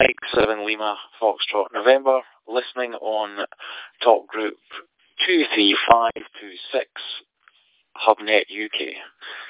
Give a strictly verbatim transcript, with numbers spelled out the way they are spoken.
Mike seven Lima Foxtrot November, listening on Top Group two three five two six, HubNet U K.